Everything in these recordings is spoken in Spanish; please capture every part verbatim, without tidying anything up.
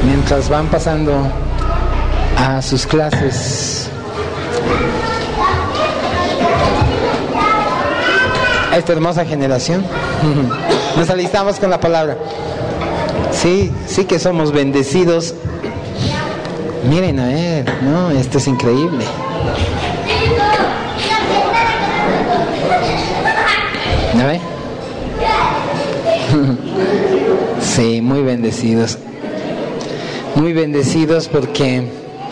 mientras van pasando a sus clases. A esta hermosa generación. Nos alistamos con la palabra. Sí, sí que somos bendecidos. Miren a ver, no, esto es increíble. ¿No ve? Sí, muy bendecidos. Muy bendecidos porque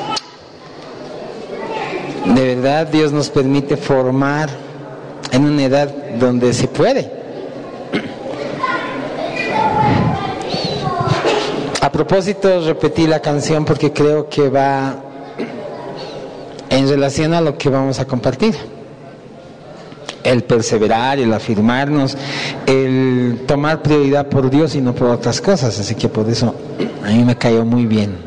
de verdad Dios nos permite formar en una edad donde se puede. A propósito, repetí la canción porque creo que va en relación a lo que vamos a compartir. El perseverar, el afirmarnos, el tomar prioridad por Dios y no por otras cosas. Así que por eso a mí me cayó muy bien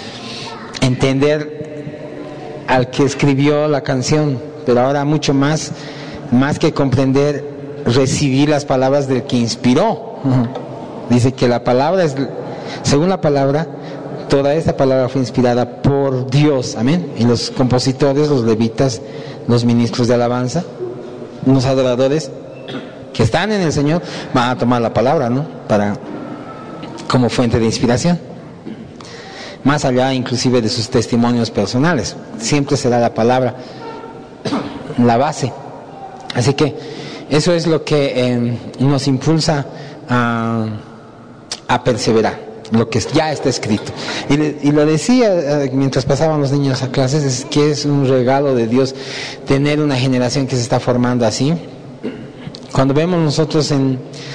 entender al que escribió la canción, pero ahora mucho más, más que comprender, recibir las palabras del que inspiró. Dice que la palabra es, según la palabra, toda esta palabra fue inspirada por Dios, amén. Y los compositores, los levitas, los ministros de alabanza, los adoradores que están en el Señor van a tomar la palabra, ¿no? Para, como fuente de inspiración, más allá inclusive de sus testimonios personales. Siempre será la palabra la base. Así que eso es lo que eh, nos impulsa a, a perseverar, lo que ya está escrito. Y, le, y lo decía eh, mientras pasaban los niños a clases, es que es un regalo de Dios tener una generación que se está formando así. Cuando vemos nosotros en,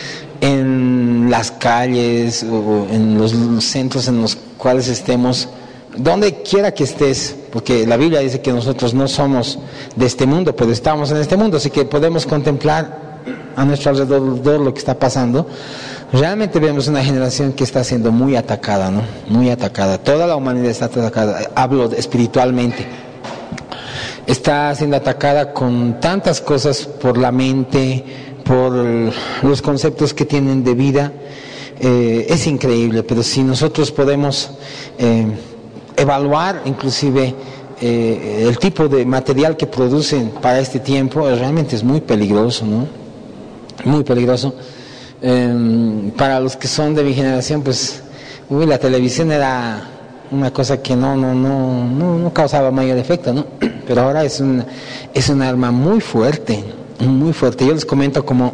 en las calles o en los centros en los cuales estemos, donde quiera que estés, porque la Biblia dice que nosotros no somos de este mundo, pero estamos en este mundo, así que podemos contemplar a nuestro alrededor lo que está pasando. Realmente vemos una generación que está siendo muy atacada, ¿no? Muy atacada. Toda la humanidad está atacada. Hablo espiritualmente. Está siendo atacada con tantas cosas por la mente, por los conceptos que tienen de vida. Eh, es increíble, pero si nosotros podemos eh, evaluar inclusive eh, el tipo de material que producen para este tiempo, realmente es muy peligroso, ¿no? Muy peligroso. Eh, para los que son de mi generación, pues, uy, la televisión era una cosa que no, no, no, no, no causaba mayor efecto, ¿no? Pero ahora es un, es un arma muy fuerte, muy fuerte. Yo les comento como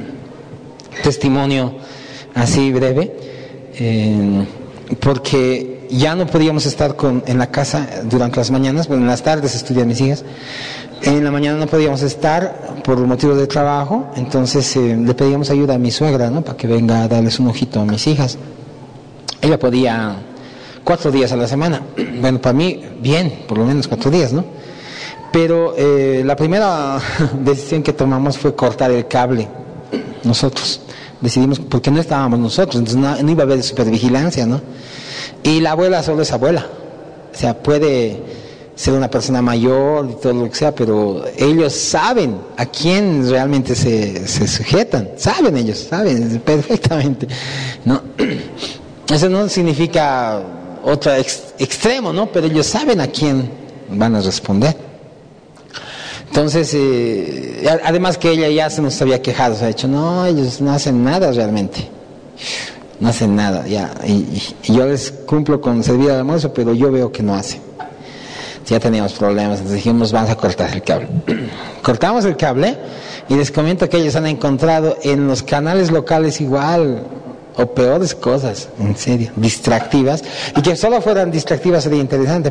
testimonio así breve, eh, porque ya no podíamos estar con, en la casa durante las mañanas, bueno, en las tardes estudian mis hijas. En la mañana no podíamos estar por motivos de trabajo, entonces eh, le pedíamos ayuda a mi suegra, ¿no? Para que venga a darles un ojito a mis hijas. Ella podía cuatro días a la semana. Bueno, para mí, bien, por lo menos cuatro días, ¿no? Pero eh, la primera decisión que tomamos fue cortar el cable. Nosotros decidimos, porque no estábamos nosotros, entonces no, no iba a haber supervigilancia, ¿no? Y la abuela solo es abuela. O sea, puede ser una persona mayor y todo lo que sea, pero ellos saben a quién realmente se, se sujetan, saben ellos, saben perfectamente, ¿no? Eso no significa otro ex, extremo, ¿no? Pero ellos saben a quién van a responder. Entonces, eh, además que ella ya se nos había quejado, se ha dicho, no, ellos no hacen nada realmente, no hacen nada, ya, y, y yo les cumplo con servir al almuerzo, pero yo veo que no hacen. Ya teníamos problemas, entonces dijimos, vamos a cortar el cable. Cortamos el cable y les comento que ellos han encontrado en los canales locales igual o peores cosas, en serio, distractivas, y que solo fueran distractivas sería interesante.